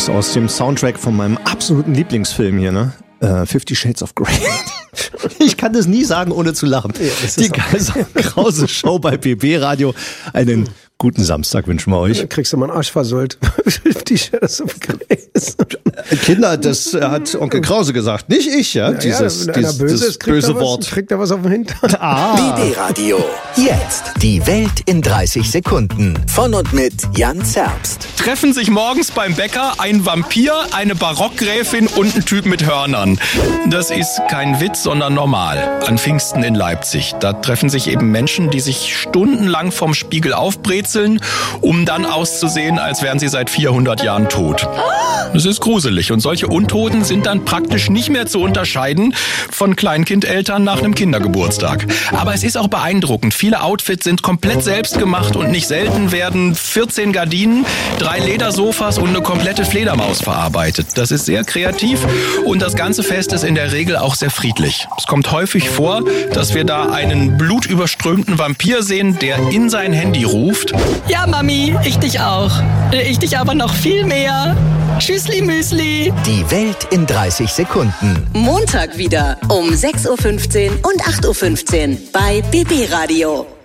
Songs aus dem Soundtrack von meinem absoluten Lieblingsfilm hier, ne? 50 Shades of Grey. Ich kann das nie sagen, ohne zu lachen. Ja, die Kaiser Krause Show bei BB Radio. Einen guten Samstag wünschen wir euch. Dann kriegst du mal einen Arsch versohlt. 50 Shades of Grey. Kinder, das hat Onkel Krause gesagt, nicht ich, ja? Dieses böse Wort. Kriegt er was auf dem Hintern? BB Radio. Jetzt die Welt in 30 Sekunden. Von und mit Jan Zerbst. Treffen sich morgens beim Bäcker ein Vampir, eine Barockgräfin und ein Typ mit Hörnern. Das ist kein Witz, sondern normal. An Pfingsten in Leipzig. Da treffen sich eben Menschen, die sich stundenlang vom Spiegel aufbrezeln, um dann auszusehen, als wären sie seit 400 Jahren tot. Das ist gruselig und solche Untoten sind dann praktisch nicht mehr zu unterscheiden von Kleinkindeltern nach einem Kindergeburtstag. Aber es ist auch beeindruckend. Viele Outfits sind komplett selbst gemacht und nicht selten werden 14 Gardinen, 3 Ledersofas und eine komplette Fledermaus verarbeitet. Das ist sehr kreativ und das ganze Fest ist in der Regel auch sehr friedlich. Es kommt häufig vor, dass wir da einen blutüberströmten Vampir sehen, der in sein Handy ruft. Ja, Mami, ich dich auch. Ich dich aber noch viel mehr. Tschüssli, Müsli. Die Welt in 30 Sekunden. Montag wieder um 6.15 Uhr und 8.15 Uhr bei BB Radio.